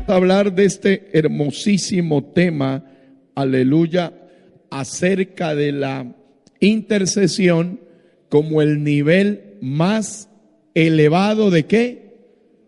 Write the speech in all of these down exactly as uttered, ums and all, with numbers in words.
a hablar de este hermosísimo tema, aleluya, acerca de la intercesión como el nivel más elevado de ¿qué?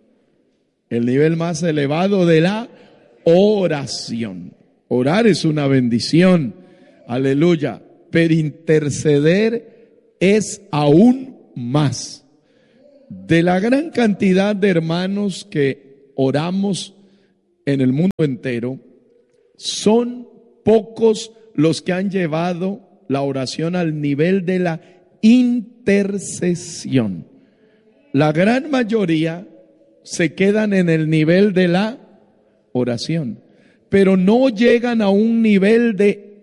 El nivel más elevado de la oración. Orar es una bendición, aleluya, pero interceder es aún más. De la gran cantidad de hermanos que oramos en el mundo entero, son pocos los que han llevado la oración al nivel de la intercesión. La gran mayoría se quedan en el nivel de la oración, pero no llegan a un nivel de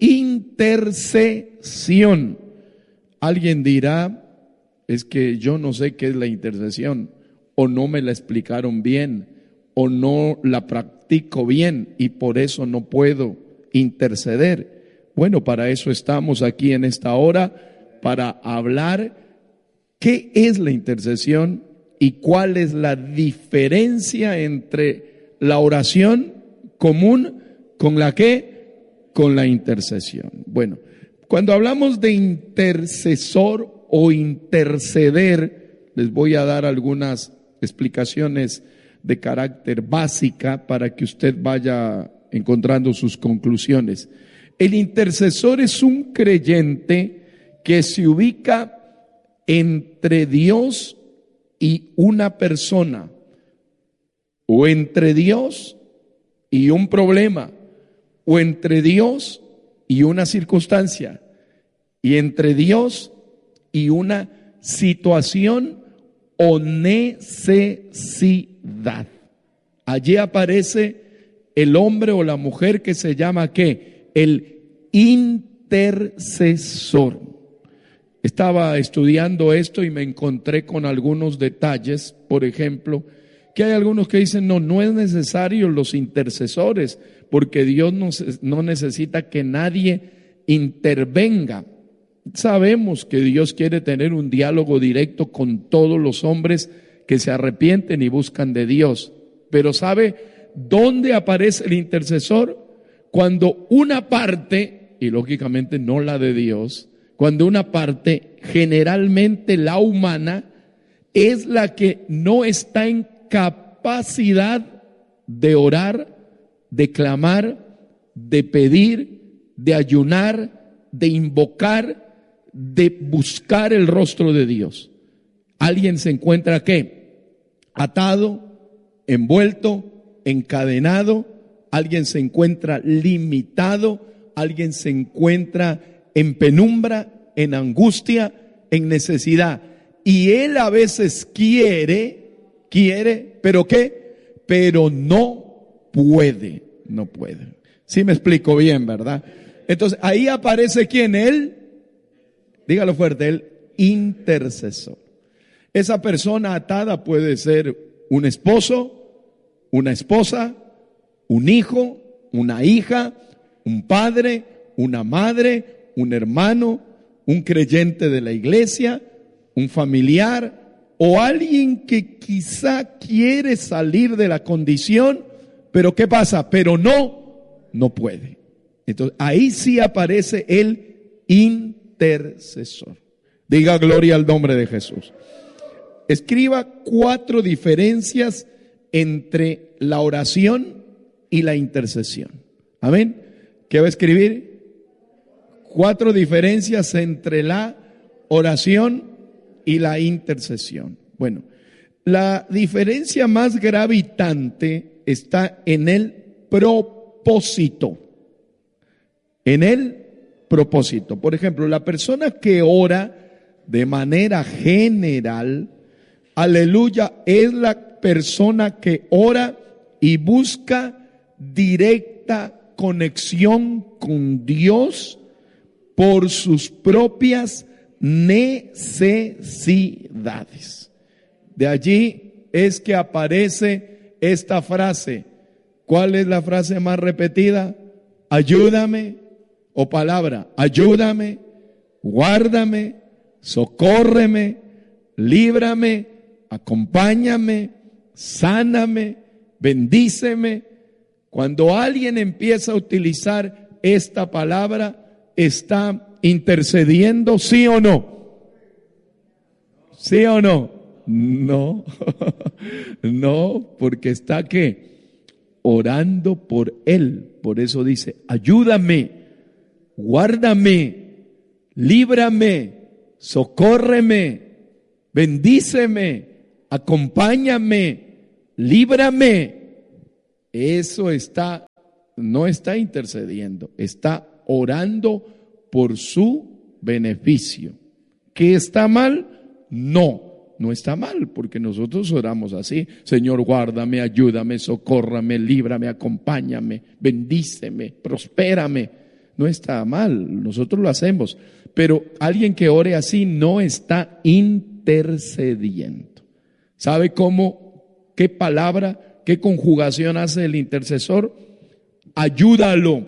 intercesión. Alguien dirá, es que yo no sé qué es la intercesión, o no me la explicaron bien, o no la practico bien y por eso no puedo interceder. Bueno, para eso estamos aquí en esta hora, para hablar qué es la intercesión y cuál es la diferencia entre la oración común con la que, con la intercesión. Bueno, cuando hablamos de intercesor o interceder, les voy a dar algunas explicaciones de carácter básica para que usted vaya encontrando sus conclusiones. El intercesor es un creyente que se ubica entre Dios y una persona, o entre Dios y un problema, o entre Dios y una circunstancia, y entre Dios y una situación o necesidad. Allí aparece el hombre o la mujer que se llama ¿qué? El intercesor. Estaba estudiando esto y me encontré con algunos detalles. Por ejemplo, que hay algunos que dicen, no, no es necesario los intercesores, porque Dios no, no necesita que nadie intervenga. Sabemos que Dios quiere tener un diálogo directo con todos los hombres que se arrepienten y buscan de Dios. Pero ¿sabe dónde aparece el intercesor? Cuando una parte, y lógicamente no la de Dios, cuando una parte, generalmente la humana, es la que no está en capacidad de orar, de clamar, de pedir, de ayunar, de invocar, de buscar el rostro de Dios. Alguien se encuentra ¿qué? Atado, envuelto, encadenado. Alguien se encuentra limitado. Alguien se encuentra en penumbra, en angustia, en necesidad. Y él a veces quiere, quiere, ¿pero qué? Pero no puede, no puede. Sí me explico bien, ¿verdad? Entonces ahí aparece ¿quién? Él. Dígalo fuerte, el intercesor. Esa persona atada puede ser un esposo, una esposa, un hijo, una hija, un padre, una madre, un hermano, un creyente de la iglesia, un familiar o alguien que quizá quiere salir de la condición, pero ¿qué pasa? Pero no, no puede. Entonces ahí sí aparece el intercesor. Intercesor. Diga gloria al nombre de Jesús. Escriba cuatro diferencias entre la oración y la intercesión. Amén. ¿Qué va a escribir? Cuatro diferencias entre la oración y la intercesión. Bueno, la diferencia más gravitante está en el propósito. En el propósito. Por ejemplo, la persona que ora de manera general, aleluya, es la persona que ora y busca directa conexión con Dios por sus propias necesidades. De allí es que aparece esta frase. ¿Cuál es la frase más repetida? Ayúdame. O palabra, ayúdame, guárdame, socórreme, líbrame, acompáñame, sáname, bendíceme, Cuando alguien empieza a utilizar esta palabra, ¿está intercediendo, sí o no? ¿Sí o no? No, no, porque está ¿qué? Orando por él. Por eso dice, ayúdame, guárdame, líbrame, socórreme, bendíceme, acompáñame, líbrame. Eso está, no está intercediendo, está orando por su beneficio. ¿Qué está mal? No, no está mal, porque nosotros oramos así. Señor, guárdame, ayúdame, socórrame, líbrame, acompáñame, bendíceme, prospérame. No está mal, nosotros lo hacemos. Pero alguien que ore así no está intercediendo. ¿Sabe cómo, qué palabra, qué conjugación hace el intercesor? Ayúdalo,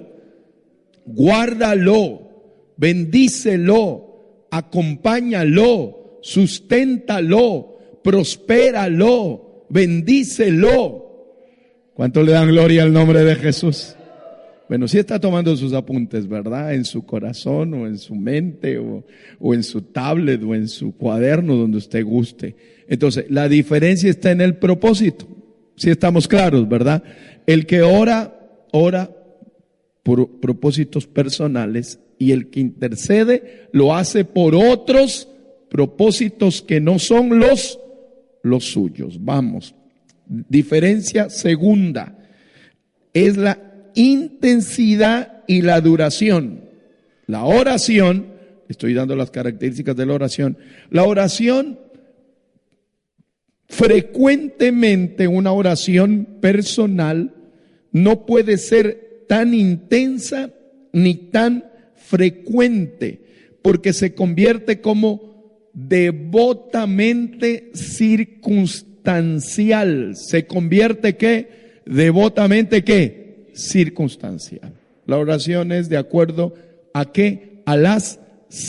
guárdalo, bendícelo, acompáñalo, susténtalo, prospéralo, bendícelo. ¿Cuánto le dan gloria al nombre de Jesús? Bueno, sí está tomando sus apuntes, ¿verdad? En su corazón o en su mente o, o en su tablet o en su cuaderno, donde usted guste. Entonces, la diferencia está en el propósito. Sí estamos claros, ¿verdad? El que ora, ora por propósitos personales, y el que intercede lo hace por otros propósitos que no son los, los suyos. Vamos. Diferencia segunda es la intensidad y la duración. La oración, estoy dando las características de la oración. La oración, frecuentemente una oración personal no puede ser tan intensa ni tan frecuente, porque se convierte como devotamente circunstancial. Se convierte ¿qué? Devotamente ¿qué? Circunstancial. La oración es de acuerdo a qué? A las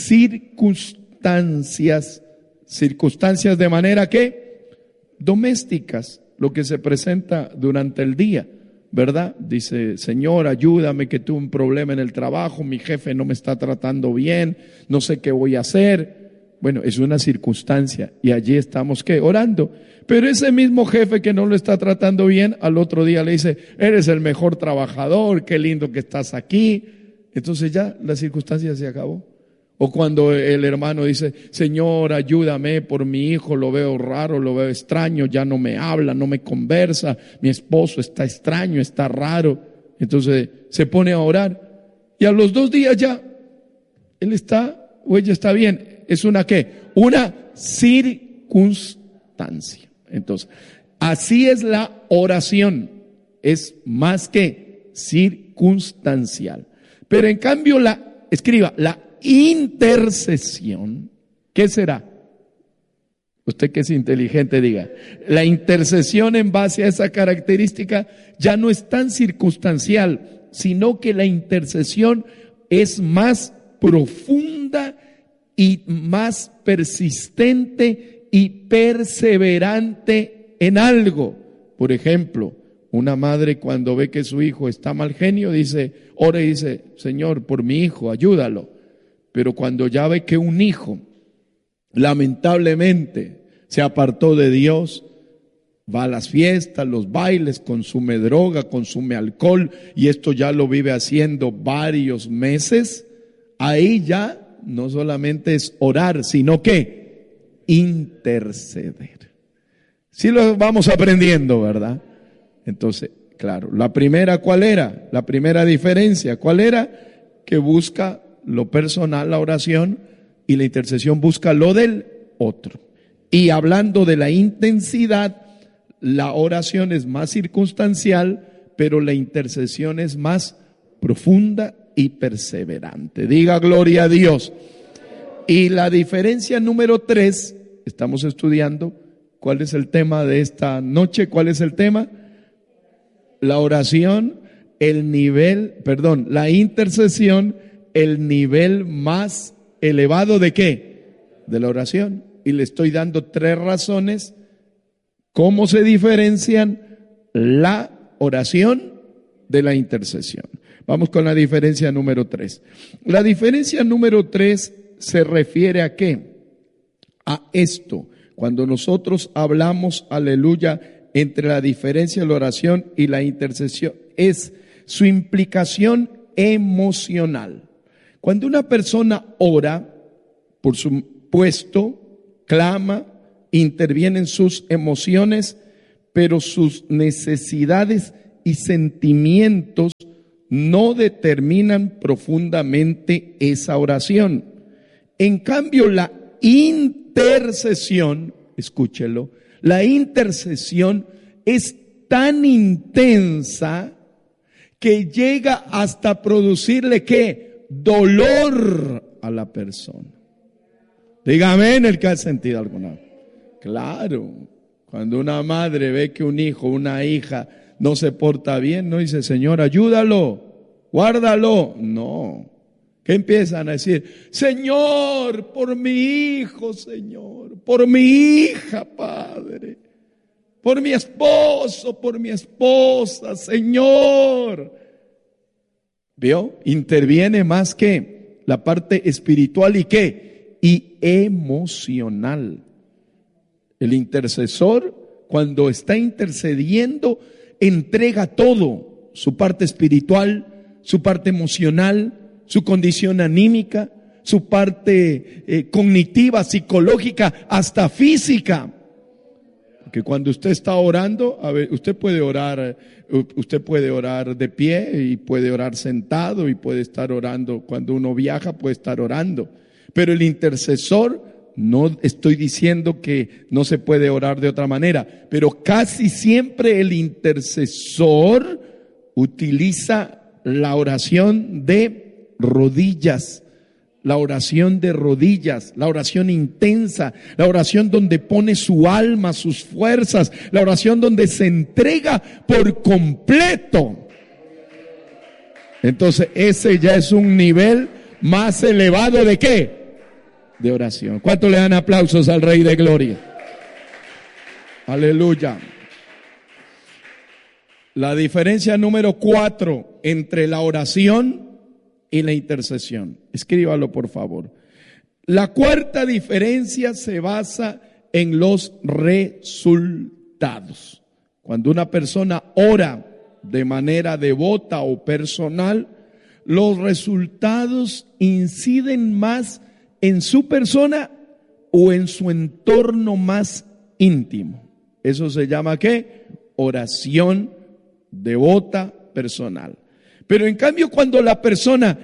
circunstancias. Circunstancias de manera que domésticas, lo que se presenta durante el día, ¿verdad? Dice, Señor, ayúdame que tuve un problema en el trabajo, mi jefe no me está tratando bien, no sé qué voy a hacer. Bueno, es una circunstancia y allí estamos ¿qué? Orando. Pero ese mismo jefe que no lo está tratando bien, al otro día le dice, eres el mejor trabajador, qué lindo que estás aquí. Entonces ya la circunstancia se acabó. O cuando el hermano dice, Señor, ayúdame por mi hijo, lo veo raro, lo veo extraño, ya no me habla, no me conversa, mi esposo está extraño, está raro. Entonces se pone a orar y a los dos días ya, él está o ella está bien. ¿Es una qué? Una circunstancia. Entonces, así es la oración, es más que circunstancial. Pero en cambio la, escriba, la intercesión, ¿qué será? Usted que es inteligente diga, la intercesión en base a esa característica ya no es tan circunstancial, sino que la intercesión es más profunda y más persistente y perseverante en algo. Por ejemplo, una madre cuando ve que su hijo está mal genio, dice, ora y dice, Señor, por mi hijo, ayúdalo. Pero cuando ya ve que un hijo, lamentablemente, se apartó de Dios, va a las fiestas, los bailes, consume droga, consume alcohol, y esto ya lo vive haciendo varios meses, ahí ya no solamente es orar, sino que interceder. Sí lo vamos aprendiendo, ¿verdad? Entonces, claro, la primera, ¿cuál era? La primera diferencia, ¿cuál era? Que busca lo personal, la oración, y la intercesión busca lo del otro. Y hablando de la intensidad, la oración es más circunstancial, pero la intercesión es más profunda y perseverante. Diga gloria a Dios. Y la diferencia número tres, estamos estudiando, ¿cuál es el tema de esta noche? ¿Cuál es el tema? La oración, el nivel, perdón, la intercesión, el nivel más elevado ¿de qué? De la oración. Y le estoy dando tres razones cómo se diferencian la oración de la intercesión. Vamos con la diferencia número tres. La diferencia número tres se refiere a qué? A esto. Cuando nosotros hablamos, aleluya, entre la diferencia de la oración y la intercesión, es su implicación emocional. Cuando una persona ora, por supuesto, clama, interviene en sus emociones, pero sus necesidades y sentimientos no determinan profundamente esa oración. En cambio, la intercesión, escúchelo, la intercesión es tan intensa que llega hasta producirle ¿qué? Dolor a la persona. Dígame en el que ha sentido alguna vez. Claro, cuando una madre ve que un hijo, una hija no se porta bien, no dice, Señor, ayúdalo, guárdalo. No. ¿Qué empiezan a decir? Señor, por mi hijo, Señor, por mi hija, Padre, por mi esposo, por mi esposa, Señor. ¿Vio? Interviene más que la parte espiritual y qué, y emocional. El intercesor, cuando está intercediendo, entrega todo, su parte espiritual, su parte emocional, su condición anímica, su parte eh, cognitiva, psicológica, hasta física. Porque cuando usted está orando, a ver, usted puede orar, usted puede orar de pie y puede orar sentado y puede estar orando. Cuando uno viaja puede estar orando. Pero el intercesor, no estoy diciendo que no se puede orar de otra manera, pero casi siempre el intercesor utiliza la oración de rodillas, la oración de rodillas, la oración intensa, la oración donde pone su alma, sus fuerzas, la oración donde se entrega por completo. Entonces ese ya es un nivel más elevado de ¿qué? De oración. ¿Cuánto le dan aplausos al Rey de Gloria? Aleluya. La diferencia número cuatro entre la oración y la intercesión. Escríbalo, por favor. La cuarta diferencia se basa en los resultados. Cuando una persona ora de manera devota o personal, los resultados inciden más en su persona o en su entorno más íntimo. Eso se llama ¿qué? Oración devota personal. Pero en cambio, cuando la persona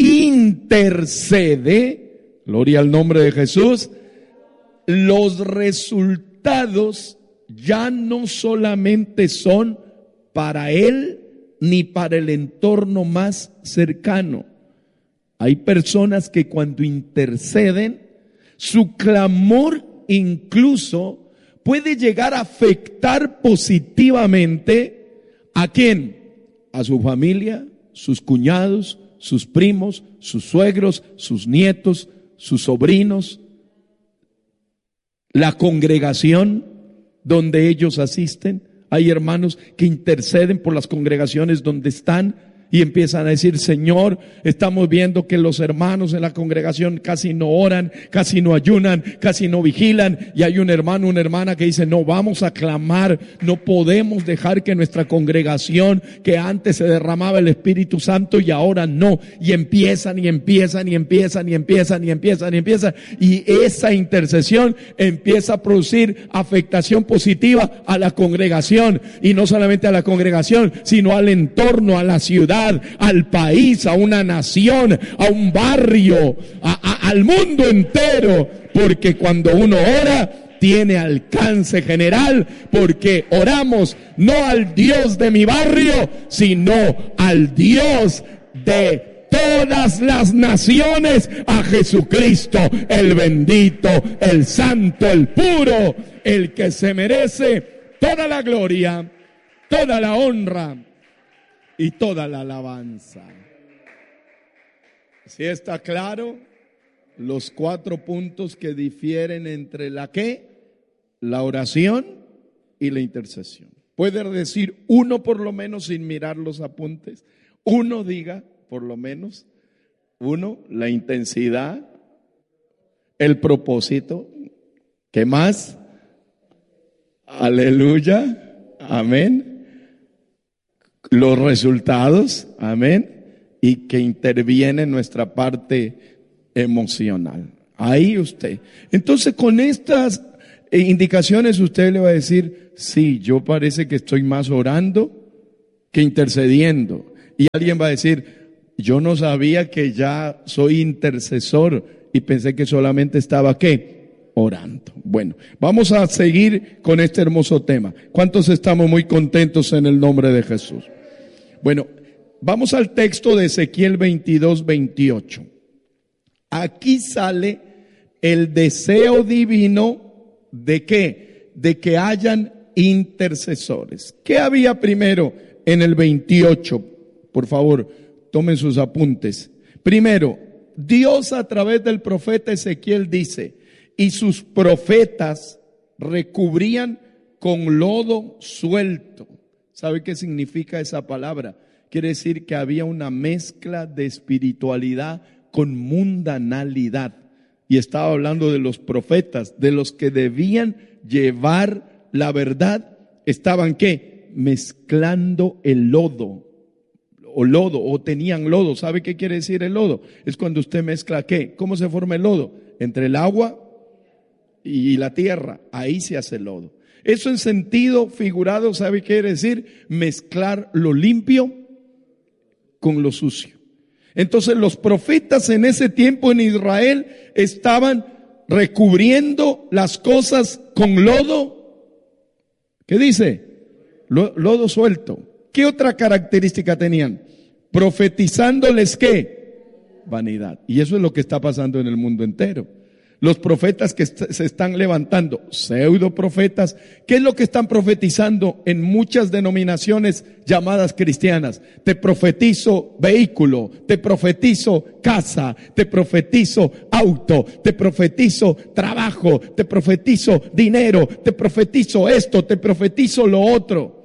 intercede, gloria al nombre de Jesús, los resultados ya no solamente son para él ni para el entorno más cercano. Hay personas que cuando interceden, su clamor incluso puede llegar a afectar positivamente ¿a quién? A su familia, sus cuñados, sus primos, sus suegros, sus nietos, sus sobrinos, la congregación donde ellos asisten. Hay hermanos que interceden por las congregaciones donde están y empiezan a decir, Señor, estamos viendo que los hermanos en la congregación casi no oran, casi no ayunan, casi no vigilan, y hay un hermano, una hermana que dice, no, vamos a clamar, no podemos dejar que nuestra congregación, que antes se derramaba el Espíritu Santo y ahora no, y empiezan y empiezan y empiezan y empiezan y empiezan y empiezan, y esa intercesión empieza a producir afectación positiva a la congregación, y no solamente a la congregación, sino al entorno, a la ciudad, al país, a una nación, a un barrio, a, a, al mundo entero, porque cuando uno ora tiene alcance general, porque oramos no al Dios de mi barrio, sino al Dios de todas las naciones, a Jesucristo, el bendito, el santo, el puro, el que se merece toda la gloria, toda la honra y toda la alabanza. ¿Sí está claro? Los cuatro puntos que difieren entre la ¿qué? La oración y la intercesión. Puede decir uno por lo menos sin mirar los apuntes. Uno diga por lo menos. Uno, la intensidad, el propósito. ¿Qué más? Aleluya. Amén. Los resultados. Amén. Y que interviene en nuestra parte emocional. Ahí usted. Entonces, con estas indicaciones usted le va a decir, sí, yo parece que estoy más orando que intercediendo. Y alguien va a decir, yo no sabía que ya soy intercesor y pensé que solamente estaba, ¿qué? Orando. Bueno, vamos a seguir con este hermoso tema. ¿Cuántos estamos muy contentos en el nombre de Jesús? Bueno, vamos al texto de Ezequiel veintidós, veintiocho. Aquí sale el deseo divino de qué? De que hayan intercesores. ¿Qué había primero en el veintiocho? Por favor, tomen sus apuntes. Primero, Dios a través del profeta Ezequiel dice, y sus profetas recubrían con lodo suelto. ¿Sabe qué significa esa palabra? Quiere decir que había una mezcla de espiritualidad con mundanalidad. Y estaba hablando de los profetas, de los que debían llevar la verdad. Estaban ¿qué? Mezclando el lodo. O lodo, o tenían lodo. ¿Sabe qué quiere decir el lodo? Es cuando usted mezcla ¿qué? ¿Cómo se forma el lodo? Entre el agua y la tierra. Ahí se hace el lodo. Eso en sentido figurado, ¿sabe qué quiere decir? Mezclar lo limpio con lo sucio. Entonces los profetas en ese tiempo en Israel estaban recubriendo las cosas con lodo. ¿Qué dice? Lodo suelto. ¿Qué otra característica tenían? Profetizándoles ¿qué? Vanidad. Y eso es lo que está pasando en el mundo entero. Los profetas que est- se están levantando, pseudo profetas, ¿qué es lo que están profetizando en muchas denominaciones llamadas cristianas? Te profetizo vehículo, te profetizo casa, te profetizo auto, te profetizo trabajo, te profetizo dinero, te profetizo esto, te profetizo lo otro.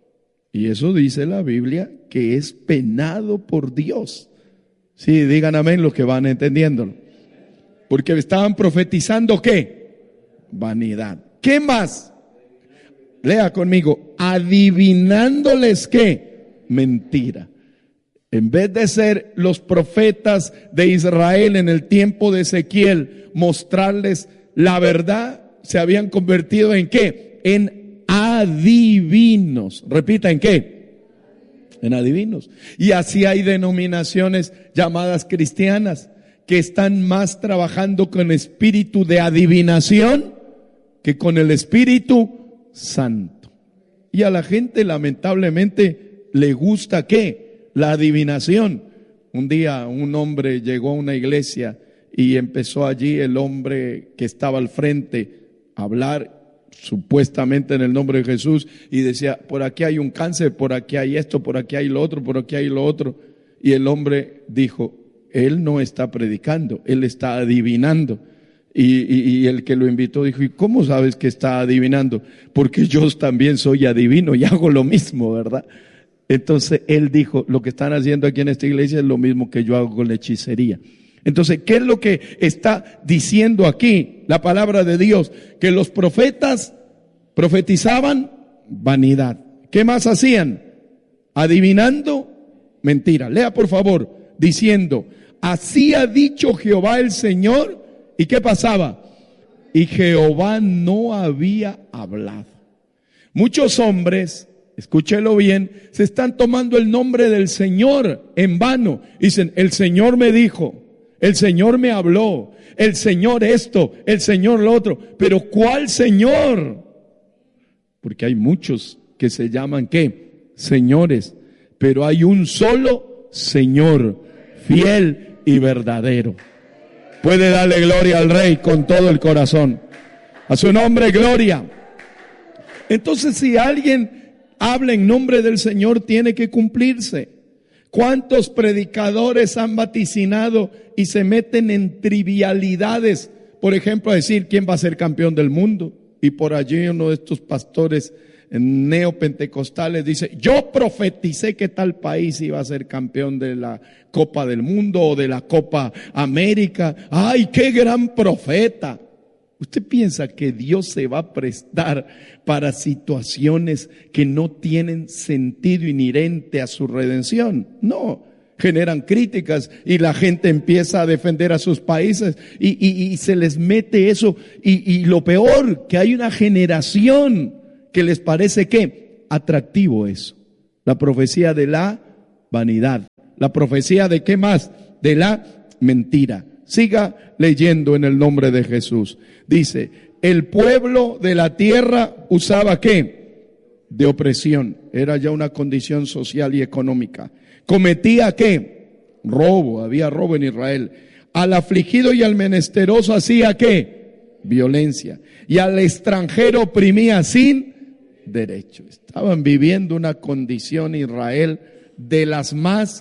Y eso dice la Biblia que es penado por Dios. Sí, digan amén los que van entendiéndolo. Porque estaban profetizando ¿qué? Vanidad. ¿Qué más? Lea conmigo. Adivinándoles ¿qué? Mentira. En vez de ser los profetas de Israel en el tiempo de Ezequiel, mostrarles la verdad, se habían convertido en ¿qué? En adivinos. Repita, ¿en qué? En adivinos. Y así hay denominaciones llamadas cristianas que están más trabajando con espíritu de adivinación que con el Espíritu Santo. Y a la gente lamentablemente le gusta ¿qué? La adivinación. Un día un hombre llegó a una iglesia y empezó allí el hombre que estaba al frente a hablar supuestamente en el nombre de Jesús y decía, por aquí hay un cáncer, por aquí hay esto, por aquí hay lo otro, por aquí hay lo otro. Y el hombre dijo, él no está predicando, él está adivinando. Y, y, y el que lo invitó dijo, ¿y cómo sabes que está adivinando? Porque yo también soy adivino y hago lo mismo, ¿verdad? Entonces él dijo, lo que están haciendo aquí en esta iglesia es lo mismo que yo hago con la hechicería. Entonces, ¿qué es lo que está diciendo aquí la palabra de Dios? Que los profetas profetizaban vanidad. ¿Qué más hacían? Adivinando mentira. Lea por favor, diciendo, así ha dicho Jehová el Señor. ¿Y qué pasaba? Y Jehová no había hablado. Muchos hombres, escúchelo bien, se están tomando el nombre del Señor en vano. Dicen, el Señor me dijo, el Señor me habló, el Señor esto, el Señor lo otro. Pero ¿cuál Señor? Porque hay muchos que se llaman ¿qué? Señores. Pero hay un solo Señor, fiel y verdadero. Puede darle gloria al Rey con todo el corazón. A su nombre, gloria. Entonces, si alguien habla en nombre del Señor, tiene que cumplirse. ¿Cuántos predicadores han vaticinado y se meten en trivialidades? Por ejemplo, a decir quién va a ser campeón del mundo. Y por allí uno de estos pastores neopentecostales, dice, yo profeticé que tal país iba a ser campeón de la Copa del Mundo o de la Copa América. ¡Ay, qué gran profeta! ¿Usted piensa que Dios se va a prestar para situaciones que no tienen sentido inherente a su redención? No. Generan críticas y la gente empieza a defender a sus países y, y, y se les mete eso. Y, y lo peor, que hay una generación que les parece que atractivo eso. La profecía de la vanidad. La profecía de qué más? De la mentira. Siga leyendo en el nombre de Jesús. Dice, el pueblo de la tierra usaba ¿qué? De opresión. Era ya una condición social y económica. Cometía ¿qué? Robo. Había robo en Israel. Al afligido y al menesteroso hacía ¿qué? Violencia. Y al extranjero oprimía sin derecho. Estaban viviendo una condición Israel de las más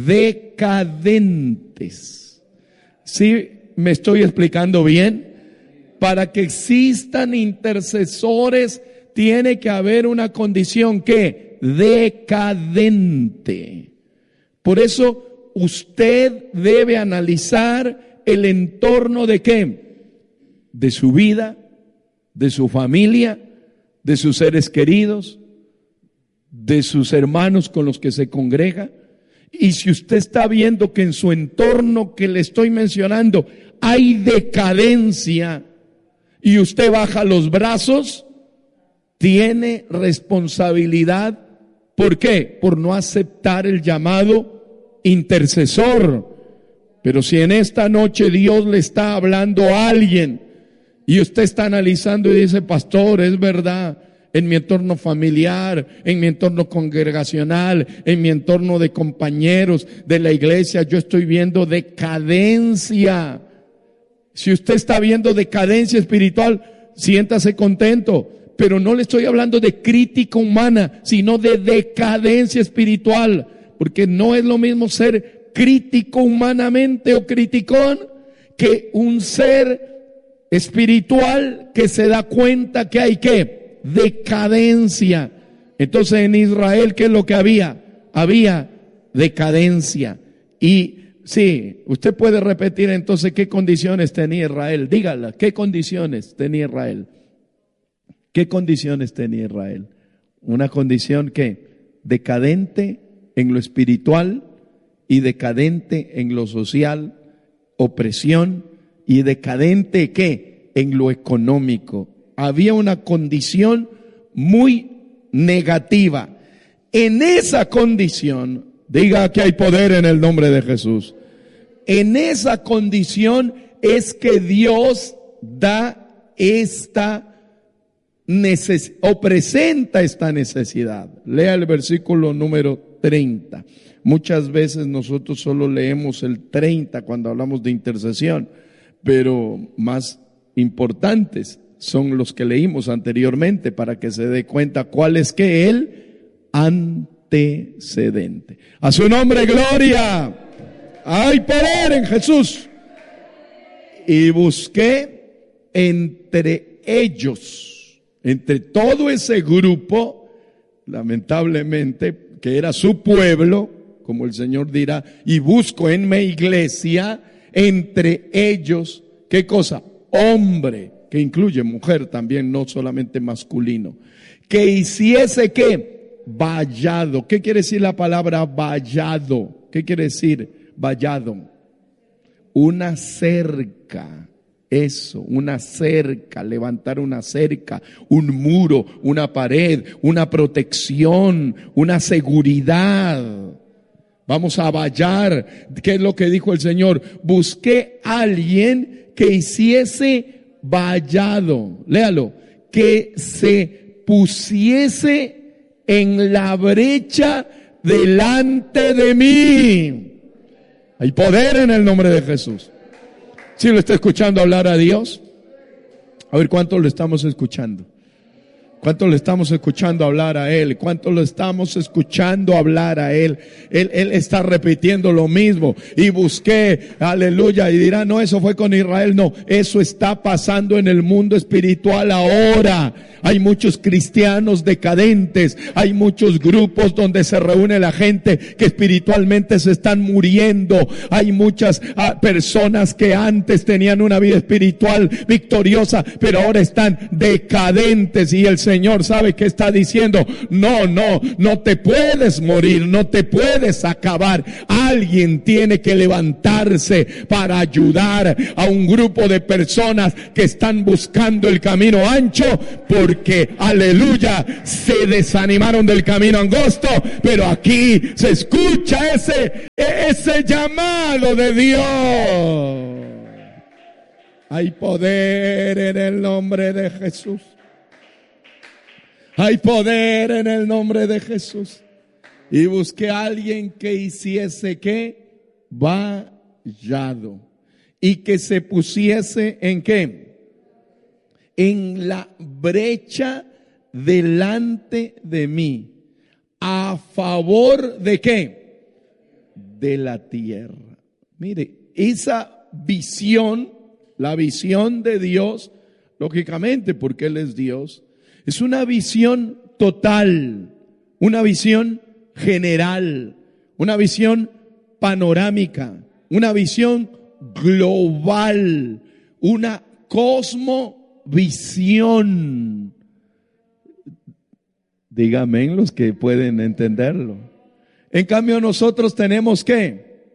decadentes. ¿Sí me estoy explicando bien? Para que existan intercesores tiene que haber una condición que decadente. Por eso usted debe analizar el entorno de qué, de su vida, de su familia, de sus seres queridos, de sus hermanos con los que se congrega. Y si usted está viendo que en su entorno que le estoy mencionando hay decadencia y usted baja los brazos, tiene responsabilidad. ¿Por qué? Por no aceptar el llamado intercesor. Pero si en esta noche Dios le está hablando a alguien y usted está analizando y dice, pastor, es verdad, en mi entorno familiar, en mi entorno congregacional, en mi entorno de compañeros de la iglesia, yo estoy viendo decadencia. Si usted está viendo decadencia espiritual, siéntase contento, pero no le estoy hablando de crítica humana, sino de decadencia espiritual, porque no es lo mismo ser crítico humanamente o criticón que un ser espiritual que se da cuenta que hay que decadencia. Entonces en Israel, ¿qué es lo que había? Había decadencia. Y sí, usted puede repetir entonces qué condiciones tenía Israel. Dígala, ¿qué condiciones tenía Israel? ¿Qué condiciones tenía Israel? Una condición que decadente en lo espiritual y decadente en lo social, opresión, y decadente ¿qué? En lo económico. Había una condición muy negativa. En esa condición, diga que hay poder en el nombre de Jesús. En esa condición es que Dios da esta necesidad o presenta esta necesidad. Lea el versículo número treinta. Muchas veces nosotros solo leemos el treinta cuando hablamos de intercesión, pero más importantes son los que leímos anteriormente para que se dé cuenta cuál es que el antecedente. A su nombre, gloria. Hay poder en Jesús. Y busqué entre ellos, entre todo ese grupo, lamentablemente, que era su pueblo, como el Señor dirá, y busco en mi iglesia, entre ellos, ¿qué cosa? Hombre, que incluye mujer también, no solamente masculino, que hiciese ¿qué? Vallado. ¿Qué quiere decir la palabra vallado? ¿Qué quiere decir vallado? Una cerca, eso, una cerca, levantar una cerca, un muro, una pared, una protección, una seguridad. Vamos a vallar. ¿Qué es lo que dijo el Señor? Busqué a alguien que hiciese vallado, léalo, que se pusiese en la brecha delante de mí. Hay poder en el nombre de Jesús. ¿Sí lo está escuchando hablar a Dios? A ver, ¿cuántos lo estamos escuchando? ¿Cuánto le estamos escuchando hablar a Él? ¿Cuánto lo estamos escuchando hablar a Él? Él, Él está repitiendo lo mismo. Y busqué, aleluya, y dirá, no, eso fue con Israel. No, eso está pasando en el mundo espiritual ahora. Hay muchos cristianos decadentes, hay muchos grupos donde se reúne la gente que espiritualmente se están muriendo. Hay muchas ah, personas que antes tenían una vida espiritual victoriosa, pero ahora están decadentes, y el Señor sabe que está diciendo, no, no, no te puedes morir, no te puedes acabar. Alguien tiene que levantarse para ayudar a un grupo de personas que están buscando el camino ancho, porque que, aleluya, se desanimaron del camino angosto, pero aquí se escucha ese, ese llamado de Dios. Hay poder en el nombre de Jesús. Hay poder en el nombre de Jesús. Y busqué a alguien que hiciese ¿qué? Vallado. Y que se pusiese ¿en qué? En la brecha delante de mí. ¿A favor de qué? De la tierra. Mire, esa visión, la visión de Dios, lógicamente porque Él es Dios, es una visión total, una visión general, una visión panorámica, una visión global, una cosmovisión. Dígame los que pueden entenderlo. En cambio nosotros tenemos ¿qué?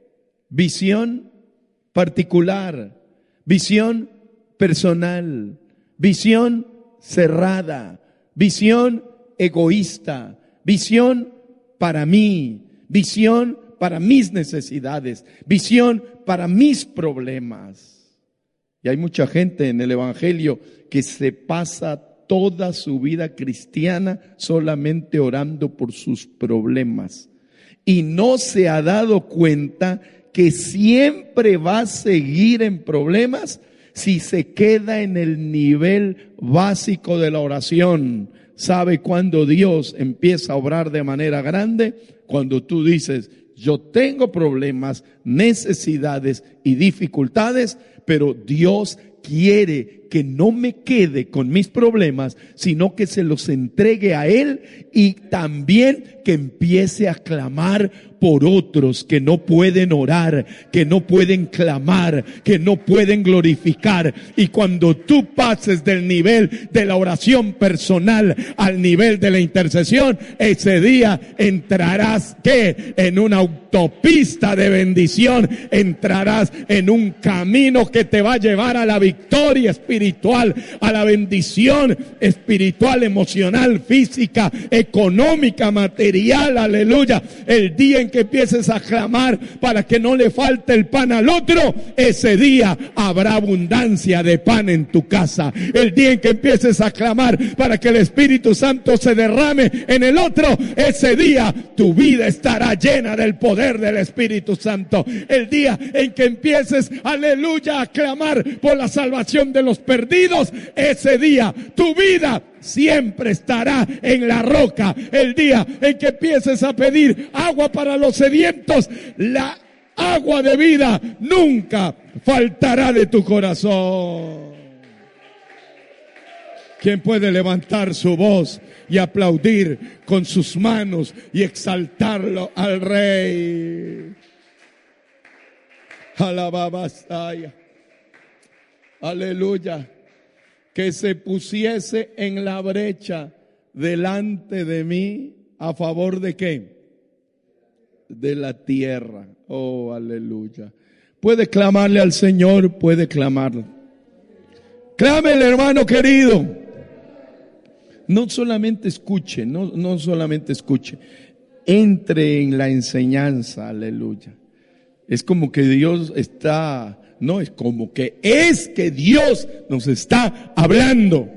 Visión particular, visión personal, visión cerrada, visión egoísta, visión para mí, visión para mis necesidades, visión para mis problemas. Y hay mucha gente en el evangelio que se pasa toda su vida cristiana solamente orando por sus problemas, y no se ha dado cuenta que siempre va a seguir en problemas si se queda en el nivel básico de la oración. ¿Sabe cuándo Dios empieza a obrar de manera grande? Cuando tú dices, yo tengo problemas, necesidades y dificultades, pero Dios quiere que no me quede con mis problemas, sino que se los entregue a Él, y también que empiece a clamar por otros que no pueden orar, que no pueden clamar, que no pueden glorificar. Y cuando tú pases del nivel de la oración personal al nivel de la intercesión, ese día entrarás ¿qué? En una autopista de bendición, entrarás en un camino que te va a llevar a la victoria espiritual, a la bendición espiritual, emocional, física, económica, material, aleluya. El día en que empieces a clamar para que no le falte el pan al otro, ese día habrá abundancia de pan en tu casa. El día en que empieces a clamar para que el Espíritu Santo se derrame en el otro, ese día tu vida estará llena del poder del Espíritu Santo. El día en que empieces, aleluya, a clamar por la salvación de los perdidos, ese día tu vida siempre estará en la roca. El día en que empieces a pedir agua para los sedientos, la agua de vida nunca faltará de tu corazón. ¿Quién puede levantar su voz y aplaudir con sus manos y exaltarlo al Rey? Alababasaya. Aleluya. Que se pusiese en la brecha delante de mí, ¿a favor de qué? De la tierra. Oh, aleluya. Puede clamarle al Señor, puede clamarle. Clámele, hermano querido. No solamente escuche, no, no solamente escuche. Entre en la enseñanza, aleluya. Es como que Dios está... No, es como que es que Dios nos está hablando.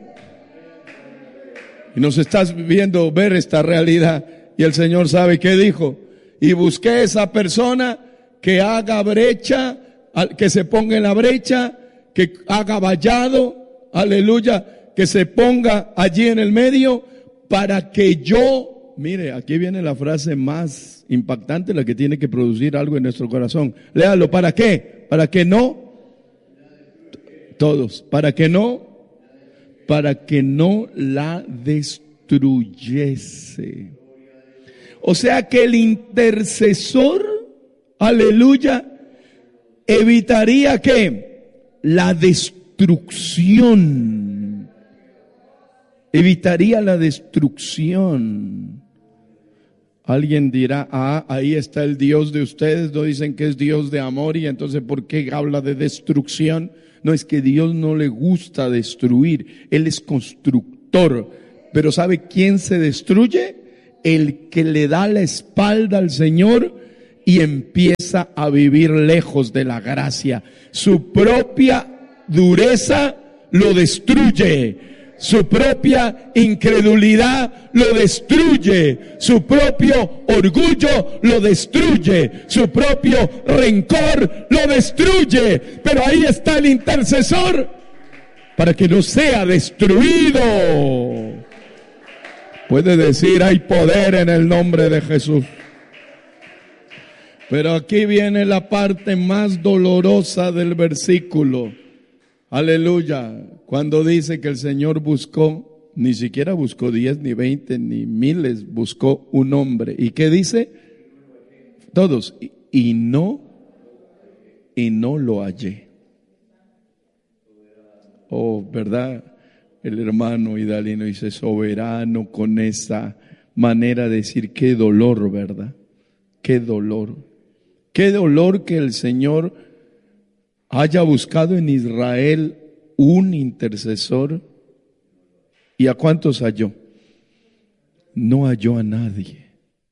Y nos estás viendo ver esta realidad. Y el Señor sabe qué dijo. Y busqué esa persona que haga brecha, que se ponga en la brecha, que haga vallado, aleluya, que se ponga allí en el medio para que yo, mire, aquí viene la frase más impactante, la que tiene que producir algo en nuestro corazón. Léalo, ¿para qué? Para que no, todos, para que no, para que no la destruyese. O sea que el intercesor, aleluya, evitaría que la destrucción, evitaría la destrucción. Alguien dirá, ah, ahí está el Dios de ustedes, no dicen que es Dios de amor y entonces ¿por qué habla de destrucción? No, es que Dios no le gusta destruir, Él es constructor. Pero ¿sabe quién se destruye? El que le da la espalda al Señor y empieza a vivir lejos de la gracia. Su propia dureza lo destruye. Su propia incredulidad lo destruye. Su propio orgullo lo destruye. Su propio rencor lo destruye. Pero ahí está el intercesor para que no sea destruido. Puede decir, hay poder en el nombre de Jesús. Pero aquí viene la parte más dolorosa del versículo. Aleluya. Cuando dice que el Señor buscó, ni siquiera buscó diez, ni veinte, ni miles, buscó un hombre. ¿Y qué dice? Todos. Y, y no, y no lo hallé. Oh, ¿verdad? El hermano Hidalino dice soberano con esa manera de decir qué dolor, ¿verdad? Qué dolor. Qué dolor que el Señor haya buscado en Israel un intercesor. ¿Y a cuántos halló? No halló a nadie.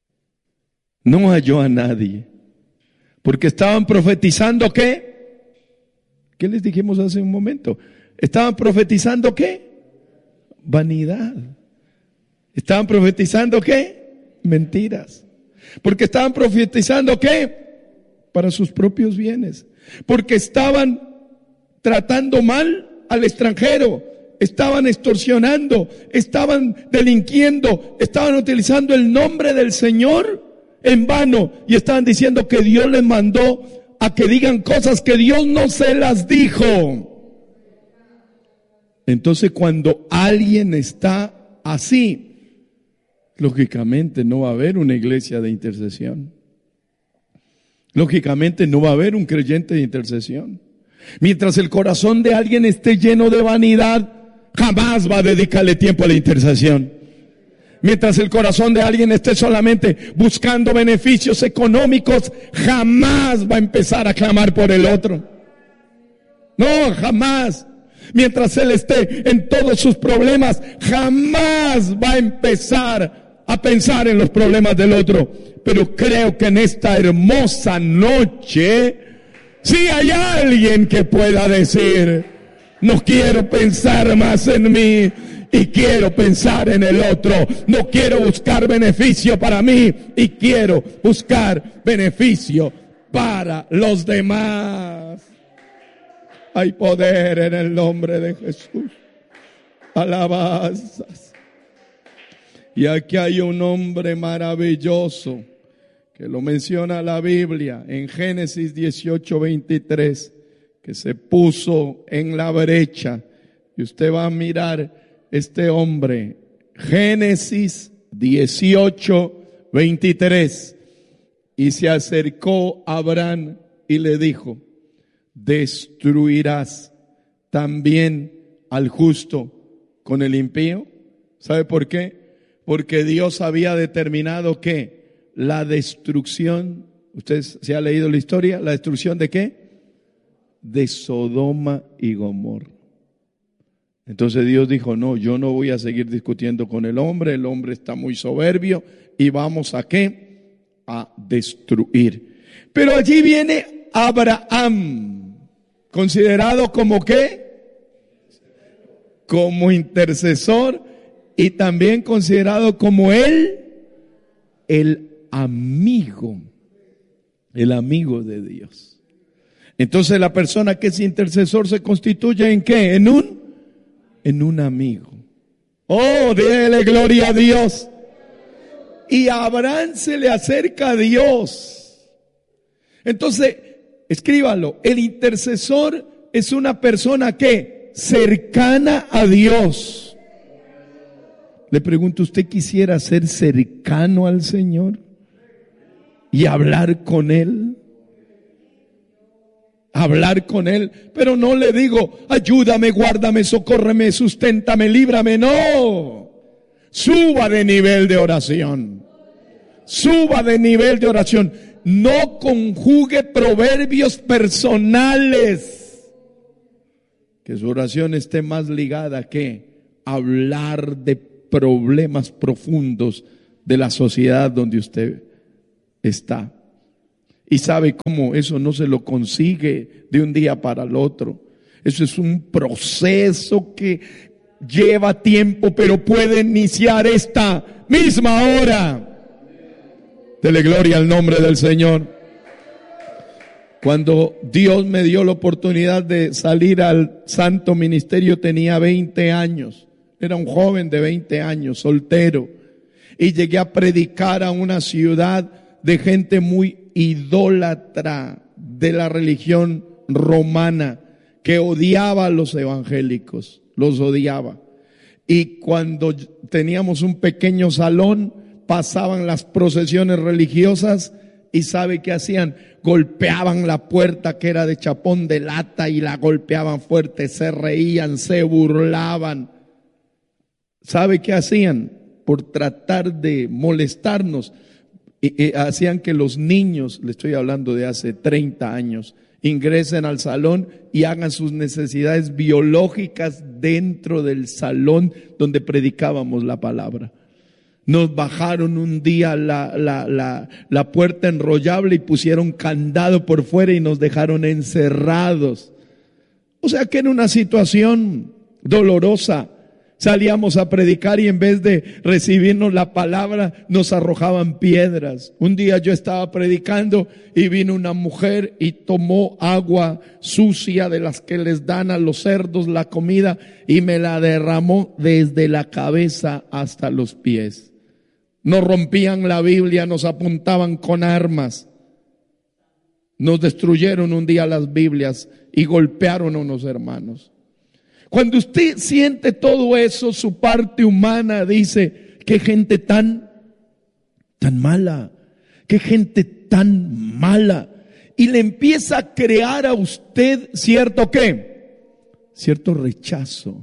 No halló a nadie. Porque estaban profetizando ¿qué? ¿Qué les dijimos hace un momento? Estaban profetizando ¿qué? Vanidad. Estaban profetizando ¿qué? Mentiras. Porque estaban profetizando ¿qué? Para sus propios bienes. Porque estaban tratando mal al extranjero, estaban extorsionando, estaban delinquiendo, estaban utilizando el nombre del Señor en vano y estaban diciendo que Dios les mandó a que digan cosas que Dios no se las dijo. Entonces cuando alguien está así, lógicamente no va a haber una iglesia de intercesión. Lógicamente no va a haber un creyente de intercesión. Mientras el corazón de alguien esté lleno de vanidad, jamás va a dedicarle tiempo a la intercesión. Mientras el corazón de alguien esté solamente buscando beneficios económicos, jamás va a empezar a clamar por el otro. No, jamás. Mientras él esté en todos sus problemas, jamás va a empezar a pensar en los problemas del otro. Pero creo que en esta hermosa noche, si hay alguien que pueda decir, no quiero pensar más en mí y quiero pensar en el otro. No quiero buscar beneficio para mí y quiero buscar beneficio para los demás. Hay poder en el nombre de Jesús. Alabanzas. Y aquí hay un hombre maravilloso que lo menciona la Biblia en Génesis dieciocho veintitrés, que se puso en la brecha. Y usted va a mirar este hombre, Génesis dieciocho veintitrés. Y se acercó a Abraham y le dijo, ¿destruirás también al justo con el impío? ¿Sabe por qué? Porque Dios había determinado que la destrucción, ¿usted se ha leído la historia? ¿La destrucción de qué? De Sodoma y Gomorra. Entonces Dios dijo, no, yo no voy a seguir discutiendo con el hombre, el hombre está muy soberbio y vamos a ¿qué? A destruir. Pero allí viene Abraham, considerado como ¿qué? Como intercesor y también considerado como él, el amigo, el amigo de Dios. Entonces la persona que es intercesor se constituye ¿en qué? En un en un amigo. Oh, déle gloria a Dios. Y a Abraham se le acerca a Dios. Entonces, escríbalo. El intercesor es una persona que cercana a Dios. Le pregunto, ¿usted quisiera ser cercano al Señor y hablar con Él? Hablar con Él, pero no le digo, ayúdame, guárdame, socórreme, susténtame, líbrame. No, suba de nivel de oración. Suba de nivel de oración. No conjugue proverbios personales. Que su oración esté más ligada que hablar de problemas profundos de la sociedad donde usted está. Y sabe cómo eso no se lo consigue de un día para el otro. Eso es un proceso que lleva tiempo, pero puede iniciar esta misma hora. Dele gloria al nombre del Señor. Cuando Dios me dio la oportunidad de salir al santo ministerio, tenía veinte años. Era un joven de veinte años, soltero. Y llegué a predicar a una ciudad de gente muy idólatra de la religión romana, que odiaba a los evangélicos, los odiaba. Y cuando teníamos un pequeño salón, pasaban las procesiones religiosas y ¿sabe qué hacían? Golpeaban la puerta que era de chapón de lata y la golpeaban fuerte, se reían, se burlaban. ¿Sabe qué hacían? Por tratar de molestarnos, y, y hacían que los niños, le estoy hablando de hace treinta años, ingresen al salón y hagan sus necesidades biológicas dentro del salón donde predicábamos la palabra. Nos bajaron un día la, la, la, la puerta enrollable y pusieron candado por fuera y nos dejaron encerrados. O sea que era una situación dolorosa. Salíamos a predicar y en vez de recibirnos la palabra nos arrojaban piedras. Un día yo estaba predicando y vino una mujer y tomó agua sucia de las que les dan a los cerdos la comida y me la derramó desde la cabeza hasta los pies. Nos rompían la Biblia, nos apuntaban con armas. Nos destruyeron un día las Biblias y golpearon a unos hermanos. Cuando usted siente todo eso, su parte humana dice, qué gente tan, tan mala, qué gente tan mala. Y le empieza a crear a usted cierto qué, cierto rechazo.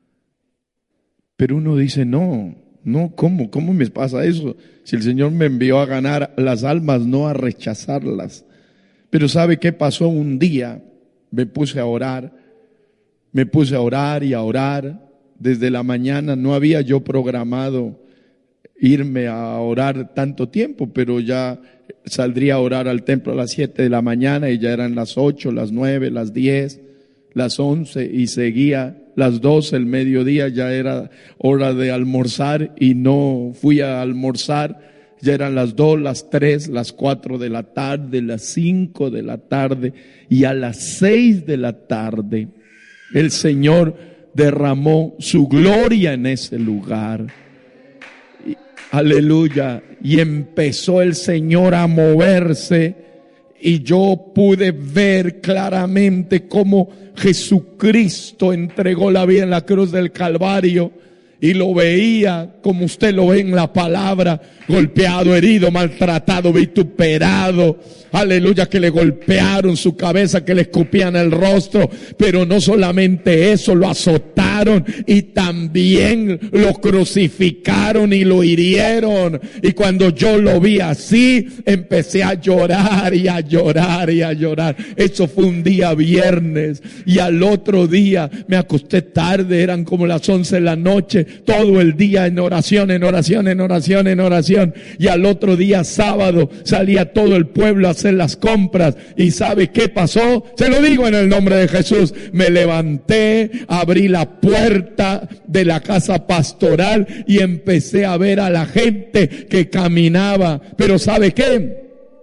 Pero uno dice, no, no, ¿cómo? ¿Cómo me pasa eso? Si el Señor me envió a ganar las almas, no a rechazarlas. Pero ¿sabe qué pasó? Un día me puse a orar. Me puse a orar y a orar desde la mañana. No había yo programado irme a orar tanto tiempo, pero ya saldría a orar al templo a las siete de la mañana y ya eran las ocho, las nueve, las diez, las once y seguía las doce, el mediodía ya era hora de almorzar y no fui a almorzar. Ya eran las dos, las tres, las cuatro de la tarde, las cinco de la tarde y a las seis de la tarde el Señor derramó su gloria en ese lugar. Y, aleluya. Y empezó el Señor a moverse y yo pude ver claramente cómo Jesucristo entregó la vida en la cruz del Calvario. Y lo veía como usted lo ve en la palabra, golpeado, herido, maltratado, vituperado. Aleluya, que le golpearon su cabeza, que le escupían el rostro. Pero no solamente eso, lo azotaron y también lo crucificaron y lo hirieron. Y cuando yo lo vi así, empecé a llorar y a llorar y a llorar. Eso fue un día viernes. Y al otro día me acosté tarde, eran como las once de la noche. Todo el día en oración, en oración, en oración, en oración. Y al otro día sábado salía todo el pueblo a hacer las compras. ¿Y sabe qué pasó? Se lo digo en el nombre de Jesús. Me levanté, abrí la puerta de la casa pastoral y empecé a ver a la gente que caminaba. Pero ¿sabe qué?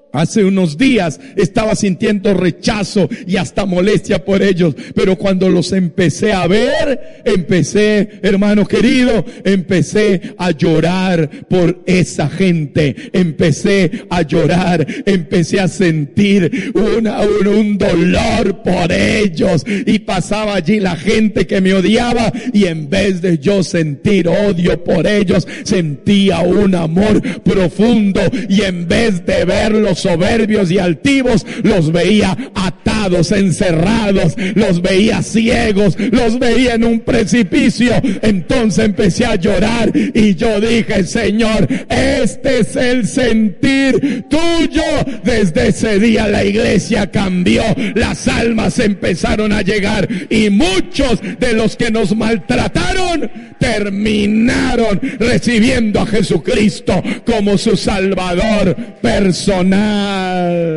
Hace unos días estaba sintiendo rechazo y hasta molestia por ellos, pero cuando los empecé a ver, empecé, hermano querido, empecé a llorar por esa gente, empecé a llorar, empecé a sentir una, un, un dolor por ellos, y pasaba allí la gente que me odiaba, y en vez de yo sentir odio por ellos, sentía un amor profundo, y en vez de verlos soberbios y altivos, los veía atados, encerrados, los veía ciegos, los veía en un precipicio. Entonces empecé a llorar y yo dije: Señor, este es el sentir tuyo. Desde ese día la iglesia cambió, las almas empezaron a llegar, y muchos de los que nos maltrataron terminaron recibiendo a Jesucristo como su Salvador personal.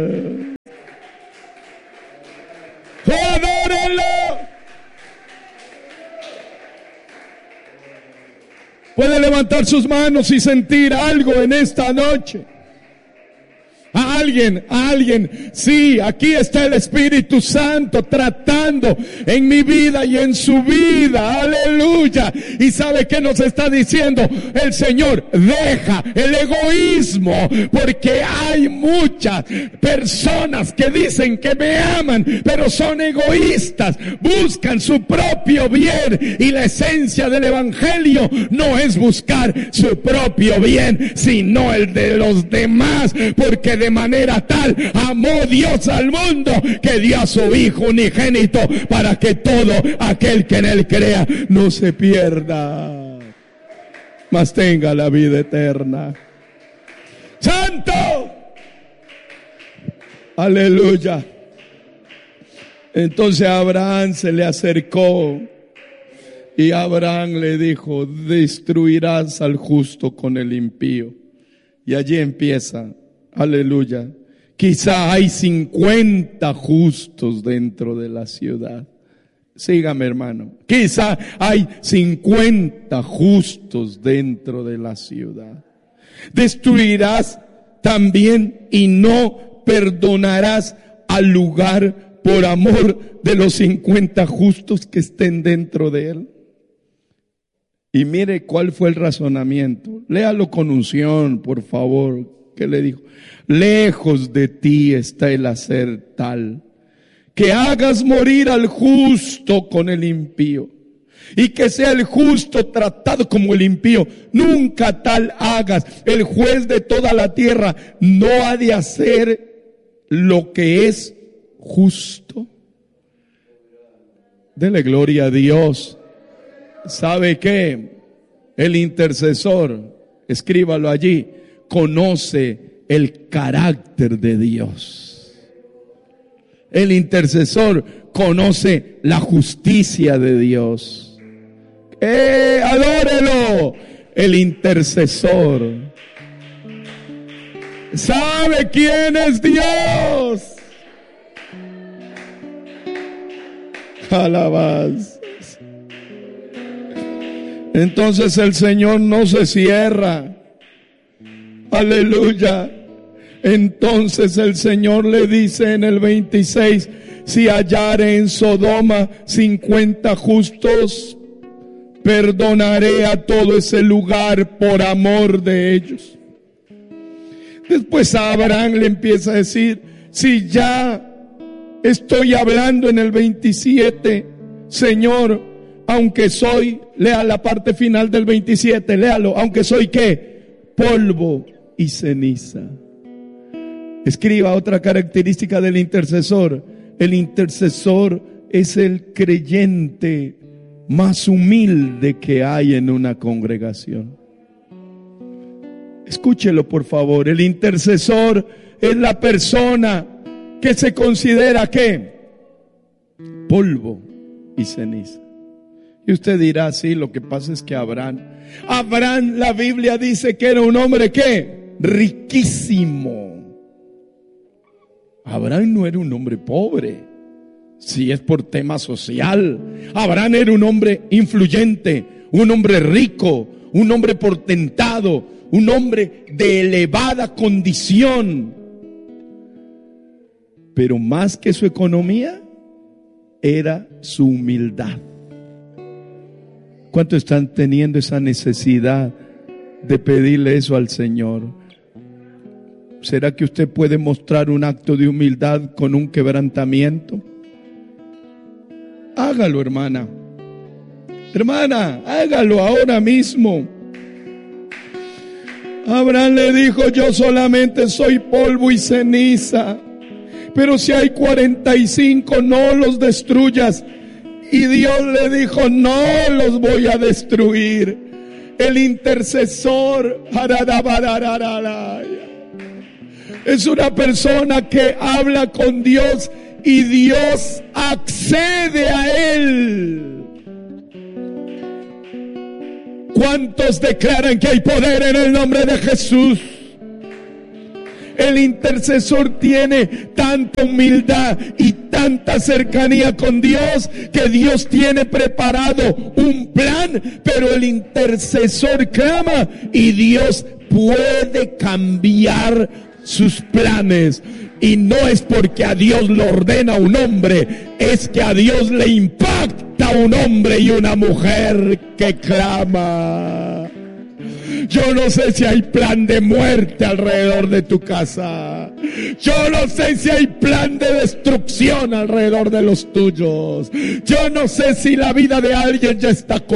¡Adórenlo! Puede levantar sus manos y sentir algo en esta noche. A alguien, a alguien, sí, aquí está el Espíritu Santo tratando en mi vida y en su vida, aleluya. Y ¿sabe qué nos está diciendo el Señor? Deja el egoísmo, porque hay muchas personas que dicen que me aman, pero son egoístas, buscan su propio bien, y la esencia del Evangelio no es buscar su propio bien, sino el de los demás, porque de manera tal amó Dios al mundo que dio a su Hijo unigénito, para que todo aquel que en él crea no se pierda, mas tenga la vida eterna. ¡Santo! Aleluya. Entonces Abraham se le acercó y Abraham le dijo: destruirás al justo con el impío. Y allí empieza. Aleluya. Quizá hay cincuenta justos dentro de la ciudad. Sígame, hermano. Quizá hay cincuenta justos dentro de la ciudad. Destruirás también y no perdonarás al lugar por amor de los cincuenta justos que estén dentro de él. Y mire cuál fue el razonamiento. Léalo con unción, por favor. ¿Qué le dijo? Lejos de ti está el hacer tal, que hagas morir al justo con el impío, y que sea el justo tratado como el impío. Nunca tal hagas. El juez de toda la tierra no ha de hacer lo que es justo. Dele gloria a Dios. ¿Sabe qué? El intercesor, escríbalo allí, conoce el carácter de Dios. El intercesor conoce la justicia de Dios. ¡Eh, adórelo! El intercesor sabe quién es Dios. Alabanza. Entonces el Señor no se cierra. Aleluya. Entonces el Señor le dice en el veintiséis: si hallare en Sodoma cincuenta justos, perdonaré a todo ese lugar por amor de ellos. Después a Abraham le empieza a decir: si ya estoy hablando en el veintisiete, Señor, aunque soy, lea la parte final del veintisiete, léalo, aunque soy ¿qué? Polvo y ceniza. Escriba otra característica del intercesor. El intercesor es el creyente más humilde que hay en una congregación. Escúchelo, por favor. El intercesor es la persona que se considera ¿qué? Polvo y ceniza. Y usted dirá: sí, lo que pasa es que Abraham, Abraham, la Biblia dice que era un hombre ¿qué? Riquísimo. Abraham no era un hombre pobre, si es por tema social. Abraham era un hombre influyente, un hombre rico, un hombre portentado, un hombre de elevada condición. pero más que su economía, era su humildad. ¿Cuántos están teniendo esa necesidad de pedirle eso al Señor? ¿Será que usted puede mostrar un acto de humildad con un quebrantamiento? Hágalo, hermana. Hermana, hágalo ahora mismo. Abraham le dijo: yo solamente soy polvo y ceniza, pero si hay cuarenta y cinco, no los destruyas. Y Dios le dijo: no los voy a destruir. El intercesor es una persona que habla con Dios y Dios accede a él. ¿Cuántos declaran que hay poder en el nombre de Jesús? El intercesor tiene tanta humildad y tanta cercanía con Dios que Dios tiene preparado un plan, pero el intercesor clama y Dios puede cambiar sus planes. Y no es porque a Dios lo ordena un hombre, es que a Dios le impacta un hombre y una mujer que clama. Yo no sé si hay plan de muerte alrededor de tu casa. Yo no sé si hay plan de destrucción alrededor de los tuyos. Yo no sé si la vida de alguien ya está